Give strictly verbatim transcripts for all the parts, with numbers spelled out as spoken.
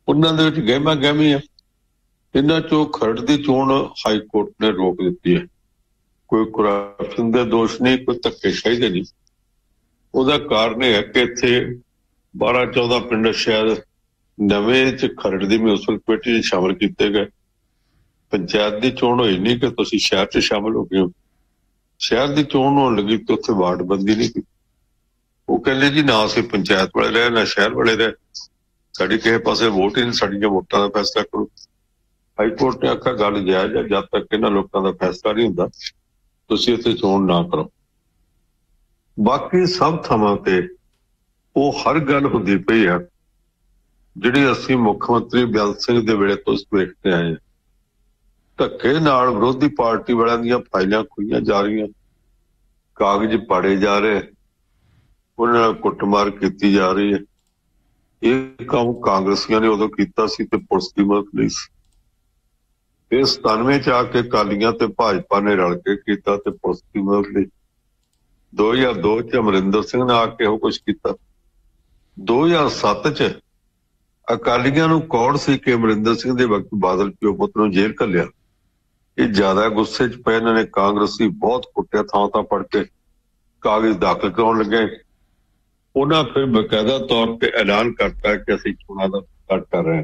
ਉਹਨਾਂ ਦੇ ਵਿੱਚ ਗਹਿਮਾ ਗਹਿਮੀ ਆ। ਇਹਨਾਂ ਚੋਂ ਖਰੜ ਦੀ ਚੋਣ ਹਾਈ ਕੋਰਟ ਨੇ ਰੋਕ ਦਿੱਤੀ ਹੈ। ਕੋਈ ਕਰਪਸ਼ਨ ਦੇ ਦੋਸ਼ ਨਹੀਂ, ਕੋਈ ਧੱਕੇਸ਼ਾਹੀ ਦੇ ਨਹੀਂ। ਉਹਦਾ ਕਾਰਨ ਇਹ ਹੈ ਕਿ ਇੱਥੇ ਬਾਰਾਂ ਚੌਦਾਂ ਪਿੰਡ ਸ਼ਾਇਦ ਨਵੇਂ ਚ ਖਰੜ ਦੀ ਮਿਊਨਿਸਪਲ ਕਮੇਟੀ ਚ ਸ਼ਾਮਲ ਕੀਤੇ ਗਏ। ਪੰਚਾਇਤ ਦੀ ਚੋਣ ਹੋਈ ਨਹੀਂ ਕਿ ਤੁਸੀਂ ਸ਼ਹਿਰ ਚ ਸ਼ਾਮਲ ਹੋ ਗਏ ਹੋ। ਸ਼ਹਿਰ ਦੀ ਚੋਣ ਹੋਣ ਲੱਗੀ ਤੇ ਉੱਥੇ ਵਾਰਡ ਬੰਦੀ ਨਹੀਂ ਕੀਤੀ। ਉਹ ਕਹਿੰਦੇ ਜੀ ਨਾ ਅਸੀਂ ਪੰਚਾਇਤ ਵਾਲੇ ਰਹੇ ਨਾ ਸ਼ਹਿਰ ਵਾਲੇ ਰਹੇ, ਸਾਡੀ ਕਿਸੇ ਪਾਸੇ ਵੋਟ ਹੀ ਨਹੀਂ, ਸਾਡੀਆਂ ਵੋਟਾਂ ਦਾ ਫੈਸਲਾ ਕਰੋ। ਹਾਈ ਕੋਰਟ ਨੇ ਆਖਿਆ ਗੱਲ ਜਾਇਜ਼ ਹੈ, ਜਦ ਤੱਕ ਇਹਨਾਂ ਲੋਕਾਂ ਦਾ ਫੈਸਲਾ ਨਹੀਂ ਹੁੰਦਾ ਤੁਸੀਂ ਇੱਥੇ ਚੋਣ ਨਾ ਕਰੋ। ਬਾਕੀ ਸਭ ਥਾਵਾਂ ਤੇ ਉਹ ਹਰ ਗੱਲ ਹੁੰਦੀ ਪਈ ਹੈ ਜਿਹੜੀ ਅਸੀਂ ਮੁੱਖ ਮੰਤਰੀ ਬੇਅੰਤ ਸਿੰਘ ਦੇ ਵੇਲੇ ਤੋਂ ਵੇਖਦੇ ਆਏ ਹਾਂ। ਧੱਕੇ ਨਾਲ ਵਿਰੋਧੀ ਪਾਰਟੀ ਵਾਲਿਆਂ ਦੀਆਂ ਫਾਈਲਾਂ ਖੋਹੀਆਂ ਜਾ ਰਹੀਆਂ, ਕਾਗਜ਼ ਪਾੜੇ ਜਾ ਰਹੇ, ਉਹਨਾਂ ਨਾਲ ਕੁੱਟਮਾਰ ਕੀਤੀ ਜਾ ਰਹੀ ਹੈ। ਇਹ ਕੰਮ ਕਾਂਗਰਸੀਆਂ ਨੇ ਉਦੋਂ ਕੀਤਾ ਸੀ ਤੇ ਪੁਲਿਸ ਦੀ ਮਦਦ ਲਈ ਸੀ। ਇਹ ਸਤਾਨਵੇਂ ਚ ਆ ਕੇ ਅਕਾਲੀਆਂ ਤੇ ਭਾਜਪਾ ਨੇ ਰਲ ਕੇ ਕੀਤਾ ਤੇ ਪੁਲਿਸ ਦੀ ਮਦਦ ਲਈ। ਦੋ ਹਜ਼ਾਰ ਦੋ ਚ ਅਮਰਿੰਦਰ ਸਿੰਘ ਨੇ ਆ ਕੇ ਉਹ ਕੁਛ ਕੀਤਾ। ਦੋ ਹਜ਼ਾਰ ਸੱਤ ਚ ਅਕਾਲੀਆਂ ਨੂੰ ਕੌੜ ਸੀ ਕਿ ਅਮਰਿੰਦਰ ਸਿੰਘ ਦੇ ਵਕਤ ਬਾਦਲ ਪਿਓ ਪੁੱਤ ਨੂੰ ਜੇਲ੍ਹ ਘੱਲਿਆ। ਇਹ ਜ਼ਿਆਦਾ ਗੁੱਸੇ ਚ ਪਏ, ਇਹਨਾਂ ਨੇ ਕਾਂਗਰਸੀ ਬਹੁਤ ਕੁੱਟਿਆ, ਥਾਂ ਥਾਂ ਪੜ ਕੇ ਕਾਗਜ਼ ਦਾਖਲ ਕਰਾਉਣ ਲੱਗੇ। ਉਹਨਾਂ ਫਿਰ ਬਕਾਇਦਾ ਤੌਰ ਤੇ ਐਲਾਨ ਕਰਤਾ ਕਿ ਅਸੀਂ ਚੋਣਾਂ ਦਾ ਕੱਟ ਕਰ ਰਹੇ ਹਾਂ।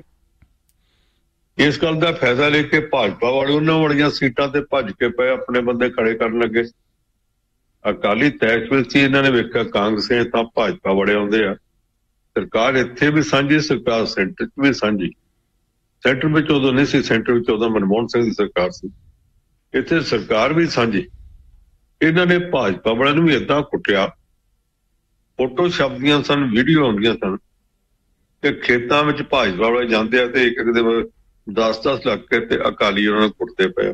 ਇਸ ਗੱਲ ਦਾ ਫਾਇਦਾ ਲੈ ਕੇ ਭਾਜਪਾ ਵਾਲੇ ਉਹਨਾਂ ਵਾਲੀਆਂ ਸੀਟਾਂ ਤੇ ਭੱਜ ਕੇ ਪਏ, ਆਪਣੇ ਬੰਦੇ ਖੜੇ ਕਰਨ ਲੱਗੇ। ਅਕਾਲੀ ਤੈਸ਼ ਵਿੱਚ ਸੀ, ਇਹਨਾਂ ਨੇ ਵੇਖਿਆ ਕਾਂਗਰਸੇ ਤਾਂ ਭਾਜਪਾ ਵਾਲੇ ਆਉਂਦੇ ਆ। ਸਰਕਾਰ ਇੱਥੇ ਵੀ ਸਾਂਝੀ, ਸਰਕਾਰ ਸੈਂਟਰ ਚ ਵੀ ਸਾਂਝੀ। ਸੈਂਟਰ ਵਿੱਚ ਉਦੋਂ ਨਹੀਂ ਸੀ, ਸੈਂਟਰ ਵਿੱਚ ਉਦੋਂ ਮਨਮੋਹਨ ਸਿੰਘ ਦੀ ਸਰਕਾਰ ਸੀ। ਇੱਥੇ ਸਰਕਾਰ ਵੀ ਸਾਂਝੀ। ਇਹਨਾਂ ਨੇ ਭਾਜਪਾ ਵਾਲਿਆਂ ਨੂੰ ਵੀ ਏਦਾਂ ਕੁੱਟਿਆ, ਫੋਟੋ ਛਪਦੀਆਂ ਸਨ, ਵੀਡੀਓ ਆਉਂਦੀਆਂ ਸਨ ਤੇ ਖੇਤਾਂ ਵਿੱਚ ਭਾਜਪਾ ਵਾਲੇ ਜਾਂਦੇ ਆ ਤੇ ਇੱਕ ਇੱਕ ਦੇ ਦਸ ਦਸ ਲੱਖ ਕੇ ਤੇ ਅਕਾਲੀ ਉਹਨਾਂ ਨੂੰ ਕੁੱਟਦੇ ਪਏ।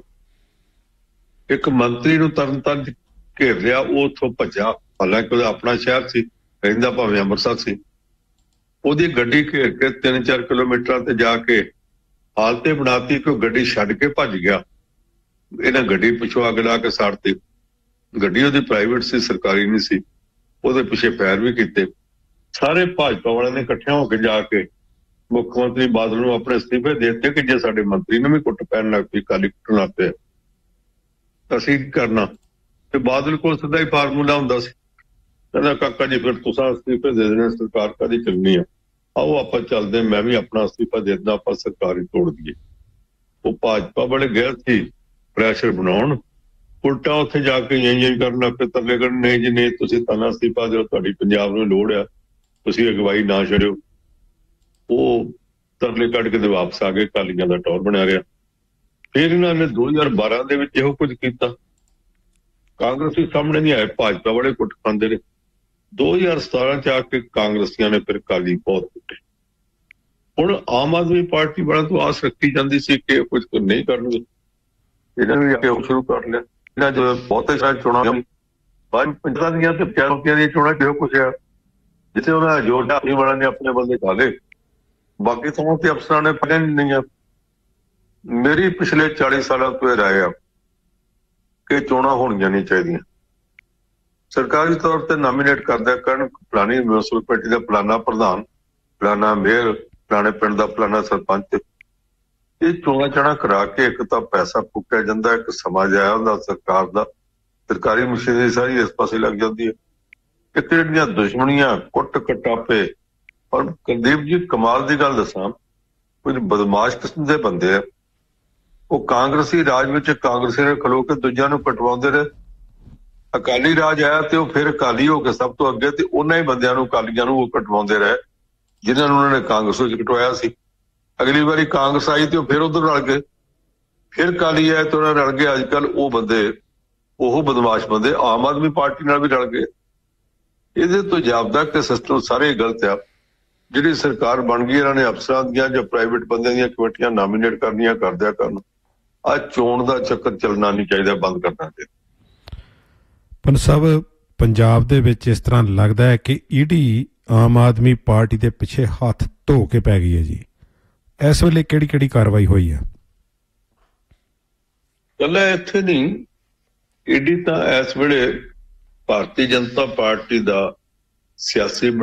ਇੱਕ ਮੰਤਰੀ ਨੂੰ ਤਰਨ ਤਾਰਨ ਘੇਰ ਲਿਆ, ਉਹ ਉੱਥੋਂ ਭੱਜਾ, ਹਾਲਾਂਕਿ ਉਹਦਾ ਆਪਣਾ ਸ਼ਹਿਰ ਸੀ, ਰਹਿੰਦਾ ਭਾਵੇਂ ਅੰਮ੍ਰਿਤਸਰ ਸੀ। ਉਹਦੀ ਗੱਡੀ ਘੇਰ ਕੇ ਤਿੰਨ ਚਾਰ ਕਿਲੋਮੀਟਰਾਂ ਤੇ ਜਾ ਕੇ ਹਾਲਤੇ ਬਣਾਤੀ ਕਿ ਉਹ ਗੱਡੀ ਛੱਡ ਕੇ ਭੱਜ ਗਿਆ। ਇਹਨਾਂ ਗੱਡੀ ਪਿੱਛੋਂ ਅੱਗ ਲਾ ਕੇ ਸਾੜਤੀ। ਗੱਡੀ ਉਹਦੀ ਪ੍ਰਾਈਵੇਟ ਸੀ, ਸਰਕਾਰੀ ਨਹੀਂ ਸੀ। ਉਹਦੇ ਪਿੱਛੇ ਫਾਇਰ ਵੀ ਕੀਤੇ। ਸਾਰੇ ਭਾਜਪਾ ਵਾਲਿਆਂ ਨੇ ਇਕੱਠਿਆਂ ਹੋ ਕੇ ਜਾ ਕੇ ਮੁੱਖ ਮੰਤਰੀ ਬਾਦਲ ਨੂੰ ਆਪਣੇ ਅਸਤੀਫੇ ਦੇ ਦਿੱਤੇ ਕਿ ਜੇ ਸਾਡੇ ਮੰਤਰੀ ਨੂੰ ਵੀ ਕੁੱਟ ਪੈਣ ਲੱਗ ਪਈ, ਕਾਲੀ ਕੁੱਟਣ ਲੱਗ ਪਏ, ਅਸੀਂ ਕੀ ਕਰਨਾ। ਤੇ ਬਾਦਲ ਕੋਲ ਸਿੱਧਾ ਹੀ ਫਾਰਮੂਲਾ ਹੁੰਦਾ ਸੀ, ਕਹਿੰਦਾ ਕਾਕਾ ਜੀ ਫਿਰ ਤੁਸੀਂ ਅਸਤੀਫੇ ਦੇ ਦੇਣੇ, ਸਰਕਾਰ ਕਾਹਦੀ ਚੱਲਣੀ ਆ, ਆਓ ਆਪਾਂ ਚੱਲਦੇ, ਮੈਂ ਵੀ ਆਪਣਾ ਅਸਤੀਫਾ ਦੇ ਦਿੰਦਾ, ਆਪਾਂ ਸਰਕਾਰ ਹੀ ਤੋੜ ਦਈਏ। ਉਹ ਭਾਜਪਾ ਬੜੇ ਗੈਰ ਸੀ ਪ੍ਰੈਸ਼ਰ ਬਣਾਉਣ, ਉਲਟਾ ਉੱਥੇ ਜਾ ਕੇ ਯਹੀ ਯਹੀ ਕਰਨ ਲੱਗ ਪਏ, ਤਰਲੇ ਕਰਨ, ਨਹੀਂ ਜੀ ਨਹੀਂ ਤੁਸੀਂ ਤਾਂ ਅਸਤੀਫਾ ਦਿਓ, ਤੁਹਾਡੀ ਪੰਜਾਬ ਨੂੰ ਲੋੜ ਆ, ਤੁਸੀਂ ਅਗਵਾਈ ਨਾ ਛੱਡਿਓ। ਉਹ ਤਰਲੇ ਕੱਢ ਕੇ ਤੇ ਵਾਪਸ ਆ ਗਏ, ਅਕਾਲੀਆਂ ਦਾ ਟੌਰ ਬਣਿਆ ਰਿਹਾ। ਫਿਰ ਇਹਨਾਂ ਨੇ ਦੋ ਹਜ਼ਾਰ ਬਾਰਾਂ ਦੇ ਵਿੱਚ ਇਹੋ ਕੁਝ ਕੀਤਾ। ਕਾਂਗਰਸੀ ਸਾਹਮਣੇ ਨਹੀਂ ਆਏ, ਭਾਜਪਾ ਵਾਲੇ ਕੁੱਟ ਖਾਂਦੇ ਨੇ। ਦੋ ਹਜ਼ਾਰ ਸਤਾਰਾਂ ਚ ਆ ਕੇ ਕਾਂਗਰਸੀਆਂ ਨੇ ਫਿਰ ਅਕਾਲੀ ਬਹੁਤ ਕੁੱਟੇ। ਹੁਣ ਆਮ ਆਦਮੀ ਪਾਰਟੀ ਵਾਲਿਆਂ ਤੋਂ ਆਸ ਰੱਖੀ ਜਾਂਦੀ ਸੀ ਕਿ ਕੁਝ ਨਹੀਂ ਕਰਨਗੇ, ਇਹਨਾਂ ਨੇ ਵੀ ਸ਼ੁਰੂ ਕਰ ਲਿਆ। ਇਹਨਾਂ ਜੋ ਬਹੁਤੇ ਸਾਰੇ ਚੋਣਾਂ ਪੰਚਾਇਤਾਂ ਦੀਆਂ ਤੇ ਪੰਚਾਇਤਾਂ ਦੀਆਂ ਚੋਣਾਂ ਜਿਹੋ ਕੁਛ ਆ, ਜਿੱਥੇ ਉਹਨਾਂ ਜੋਰ ਆਪਣੀ ਵਾਲਿਆਂ ਨੇ ਆਪਣੇ ਬੰਦੇ ਖਾ ਲਏ, ਬਾਕੀ ਥਾਵਾਂ ਤੇ ਅਫਸਰਾਂ ਨੇ ਪੜ੍ਹਿਆ ਨਹੀਂ ਆ। ਮੇਰੀ ਪਿਛਲੇ ਚਾਲੀ ਸਾਲਾਂ ਤੋਂ ਇਹ ਰਾਏ ਆ ਕਿ ਚੋਣਾਂ ਹੋਣੀਆਂ ਨਹੀਂ ਚਾਹੀਦੀਆਂ। ਸਰਕਾਰੀ ਤੌਰ ਤੇ ਨਾਮੀਨੇਟ ਕਰਦਿਆ ਕਰਨ ਫਲਾਣੀ ਮਿਊਨਿਸਪਲ ਕਮੇਟੀ ਦਾ ਫਲਾਣਾ ਪ੍ਰਧਾਨ, ਫਲਾਣਾ ਮੇਅਰ, ਫਲਾਣੇ ਪਿੰਡ ਦਾ ਫਲਾਣਾ ਸਰਪੰਚ। ਇਹ ਚੋਣਾਂ ਚਾਣਾ ਕਰਾ ਕੇ ਇੱਕ ਤਾਂ ਪੈਸਾ ਫੂਕਿਆ ਜਾਂਦਾ, ਇੱਕ ਸਮਾਂ ਜਾਇਆ ਹੁੰਦਾ ਸਰਕਾਰ ਦਾ, ਸਰਕਾਰੀ ਮਸ਼ੀਨਰੀ ਸਾਰੀ ਇਸ ਪਾਸੇ ਲੱਗ ਜਾਂਦੀ ਹੈ। ਇੱਕ ਜਿਹੜੀਆਂ ਦੁਸ਼ਮਣੀਆਂ, ਕੁੱਟ ਕਟਾਪੇ। ਔਰ ਕੁਲਦੀਪ ਜੀ ਕਮਾਲ ਦੀ ਗੱਲ ਦੱਸਾਂ, ਕੁਝ ਬਦਮਾਸ਼ ਕਿਸਮ ਦੇ ਬੰਦੇ ਆ, ਉਹ ਕਾਂਗਰਸੀ ਰਾਜ ਵਿੱਚ ਕਾਂਗਰਸੀ ਨੇ ਖਲੋ ਕੇ ਦੂਜਿਆਂ ਨੂੰ ਕਟਵਾਉਂਦੇ ਰਹੇ। ਅਕਾਲੀ ਰਾਜ ਆਇਆ ਤੇ ਉਹ ਫਿਰ ਅਕਾਲੀ ਹੋ ਕੇ ਸਭ ਤੋਂ ਅੱਗੇ, ਤੇ ਉਹਨਾਂ ਹੀ ਬੰਦਿਆਂ ਨੂੰ, ਅਕਾਲੀਆਂ ਨੂੰ ਉਹ ਕਟਵਾਉਂਦੇ ਰਹੇ ਜਿਨ੍ਹਾਂ ਨੂੰ ਉਹਨਾਂ ਨੇ ਕਾਂਗਰਸ ਵਿੱਚ ਕਟਵਾਇਆ ਸੀ। ਅਗਲੀ ਵਾਰੀ ਕਾਂਗਰਸ ਆਈ ਤੇ ਉਹ ਫਿਰ ਉਧਰ ਰਲ ਗਏ, ਫਿਰ ਅਕਾਲੀ ਆਏ ਤੇ ਉਹਨਾਂ ਰਲ ਗਏ। ਅੱਜ ਕੱਲ ਉਹ ਬੰਦੇ, ਉਹ ਬਦਮਾਸ਼ ਬੰਦੇ ਆਮ ਆਦਮੀ ਪਾਰਟੀ ਨਾਲ ਵੀ ਰਲ ਗਏ। ਇਹਦੇ ਤੋਂ ਜਾਪਦਾ ਕਿ ਸਿਸਟਮ ਸਾਰੇ ਗਲਤ ਆ। ਜਿਹੜੀ ਸਰਕਾਰ ਬਣ ਗਈ, ਇਹਨਾਂ ਨੇ ਅਫਸਰਾਂ ਦੀਆਂ ਜਾਂ ਪ੍ਰਾਈਵੇਟ ਬੰਦਿਆਂ ਦੀਆਂ ਕਮੇਟੀਆਂ ਨਾਮੀਨੇਟ ਕਰਨੀਆਂ, ਕਰਦਿਆ ਕਰਨ। ਆ ਚੋਣ ਦਾ ਚੱਕਰ ਚੱਲਣਾ ਨਹੀਂ ਚਾਹੀਦਾ, ਬੰਦ ਕਰਨਾ ਚਾਹੀਦਾ। ਪੰਨ ਸਾਹਿਬ, ਪੰਜਾਬ ਦੇ ਵਿੱਚ ਇਸ ਤਰ੍ਹਾਂ ਲੱਗਦਾ ਹੈ ਕਿ ਈਡੀ ਆਮ ਆਦਮੀ ਪਾਰਟੀ ਦੇ ਪਿੱਛੇ ਹੱਥ ਧੋ ਕੇ ਪੈ ਗਈ ਹੈ ਜੀ। ਇਸ ਵੇਲੇ ਕਿਹੜੀ ਕਿਹੜੀ ਕਾਰਵਾਈ ਹੋਈ ਹੈ? ਕੱਲਾ ਇੱਥੇ ਨਹੀਂ, ਈਡੀ ਤਾਂ ਇਸ ਵੇਲੇ ਭਾਰਤੀ ਜਨਤਾ ਪਾਰਟੀ ਦਾ ਸਿਆਸੀ